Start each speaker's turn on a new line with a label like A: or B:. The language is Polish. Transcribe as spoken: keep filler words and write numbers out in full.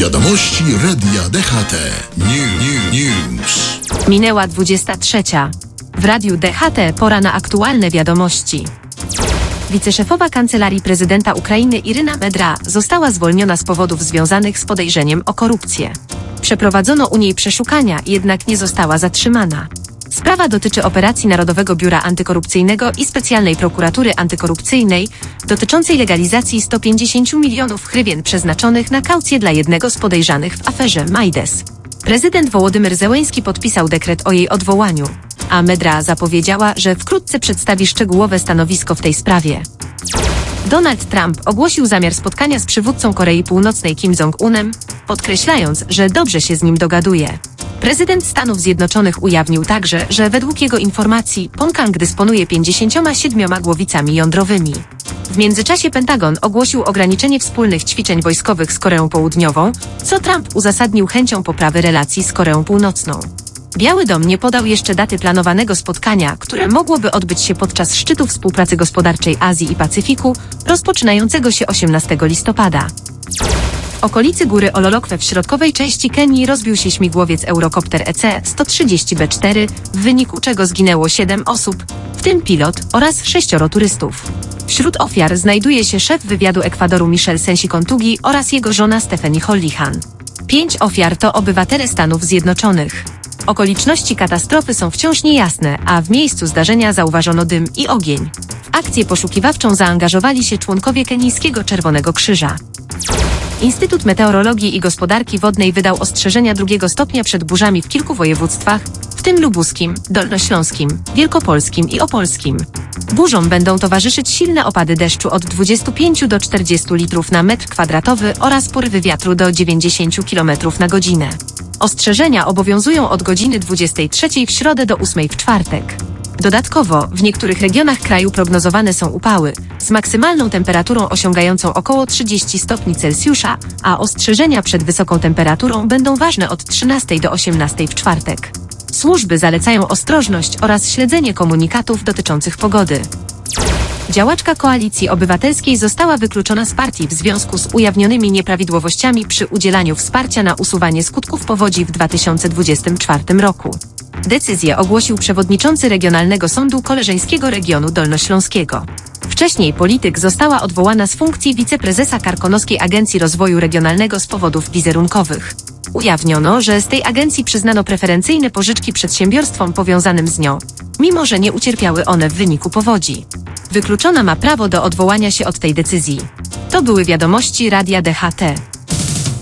A: Wiadomości Radia D H T. New, new, news.
B: Minęła dwudziesta trzecia. W Radiu D H T pora na aktualne wiadomości. Wiceszefowa Kancelarii Prezydenta Ukrainy Iryna Medra została zwolniona z powodów związanych z podejrzeniem o korupcję. Przeprowadzono u niej przeszukania, jednak nie została zatrzymana. Sprawa dotyczy operacji Narodowego Biura Antykorupcyjnego i Specjalnej Prokuratury Antykorupcyjnej dotyczącej legalizacji sto pięćdziesiąt milionów hrywien przeznaczonych na kaucję dla jednego z podejrzanych w aferze Majdes. Prezydent Wołodymyr Zełenski podpisał dekret o jej odwołaniu, a Medra zapowiedziała, że wkrótce przedstawi szczegółowe stanowisko w tej sprawie. Donald Trump ogłosił zamiar spotkania z przywódcą Korei Północnej Kim Jong-unem, podkreślając, że dobrze się z nim dogaduje. Prezydent Stanów Zjednoczonych ujawnił także, że według jego informacji Pjongjang dysponuje pięćdziesięcioma siedmioma głowicami jądrowymi. W międzyczasie Pentagon ogłosił ograniczenie wspólnych ćwiczeń wojskowych z Koreą Południową, co Trump uzasadnił chęcią poprawy relacji z Koreą Północną. Biały Dom nie podał jeszcze daty planowanego spotkania, które mogłoby odbyć się podczas szczytu współpracy gospodarczej Azji i Pacyfiku, rozpoczynającego się osiemnastego listopada. W okolicy góry Ololokwe w środkowej części Kenii rozbił się śmigłowiec Eurocopter E C sto trzydzieści B cztery, w wyniku czego zginęło siedem osób, w tym pilot oraz sześcioro turystów. Wśród ofiar znajduje się szef wywiadu Ekwadoru Michel Sensi-Kontugi oraz jego żona Stephanie Hollihan. Pięć ofiar to obywatele Stanów Zjednoczonych. Okoliczności katastrofy są wciąż niejasne, a w miejscu zdarzenia zauważono dym i ogień. W akcję poszukiwawczą zaangażowali się członkowie kenijskiego Czerwonego Krzyża. Instytut Meteorologii i Gospodarki Wodnej wydał ostrzeżenia drugiego stopnia przed burzami w kilku województwach, w tym lubuskim, dolnośląskim, wielkopolskim i opolskim. Burzom będą towarzyszyć silne opady deszczu od dwudziestu pięciu do czterdziestu litrów na metr kwadratowy oraz porywy wiatru do dziewięćdziesięciu kilometrów na godzinę. Ostrzeżenia obowiązują od godziny dwudziestej trzeciej w środę do ósmej w czwartek. Dodatkowo w niektórych regionach kraju prognozowane są upały, z maksymalną temperaturą osiągającą około trzydziestu stopni Celsjusza, a ostrzeżenia przed wysoką temperaturą będą ważne od trzynastej do osiemnastej w czwartek. Służby zalecają ostrożność oraz śledzenie komunikatów dotyczących pogody. Działaczka Koalicji Obywatelskiej została wykluczona z partii w związku z ujawnionymi nieprawidłowościami przy udzielaniu wsparcia na usuwanie skutków powodzi w dwa tysiące dwudziestym czwartym roku. Decyzję ogłosił przewodniczący Regionalnego Sądu Koleżeńskiego Regionu Dolnośląskiego. Wcześniej polityk została odwołana z funkcji wiceprezesa Karkonoskiej Agencji Rozwoju Regionalnego z powodów wizerunkowych. Ujawniono, że z tej agencji przyznano preferencyjne pożyczki przedsiębiorstwom powiązanym z nią, mimo że nie ucierpiały one w wyniku powodzi. Wykluczona ma prawo do odwołania się od tej decyzji. To były wiadomości Radia D H T.